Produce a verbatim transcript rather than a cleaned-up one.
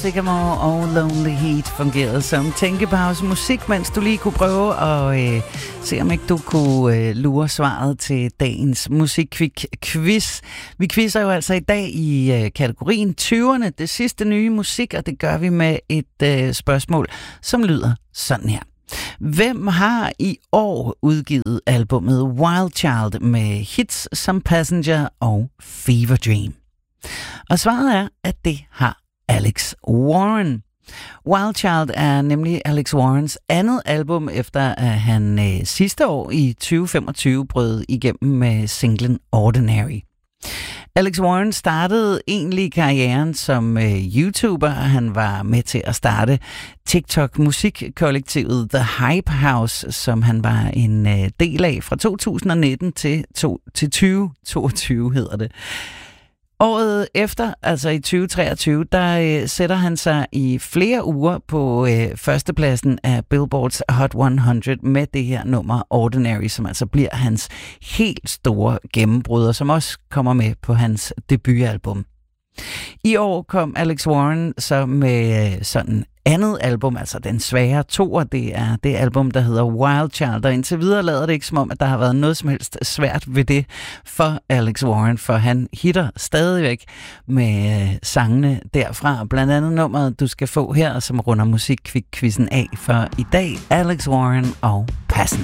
Sycamore og Lonely Heat fungerede som tænkepause musik, mens du lige kunne prøve at øh, se, om ikke du kunne øh, lure svaret til dagens musikquiz. Vi quizzer jo altså i dag i øh, kategorien tyverne, det sidste nye musik, og det gør vi med et øh, spørgsmål, som lyder sådan her. Hvem har i år udgivet albumet Wild Child med hits som Passenger og Fever Dream? Og svaret er, at det har Alex Warren. Wild Child er nemlig Alex Warrens andet album, efter at han øh, sidste år i tyve femogtyve brød igennem med singlen Ordinary. Alex Warren startede egentlig karrieren som øh, YouTuber. Han var med til at starte TikTok-musikkollektivet The Hype House, som han var en øh, del af fra to tusind nitten til, to, til tyve toogtyve, hedder det. Året efter, altså i tyve treogtyve, der øh, sætter han sig i flere uger på øh, førstepladsen af Billboards Hot hundrede med det her nummer Ordinary, som altså bliver hans helt store gennembrud, og som også kommer med på hans debutalbum. I år kom Alex Warren så med øh, sådan andet album, altså den svære toer, det er det album, der hedder Wild Child, og indtil videre lader det ikke som om, at der har været noget som helst svært ved det for Alex Warren, for han hitter stadigvæk med øh, sangene derfra, blandt andet nummeret, du skal få her, som runder musikquizzen af for i dag, Alex Warren og Passenger.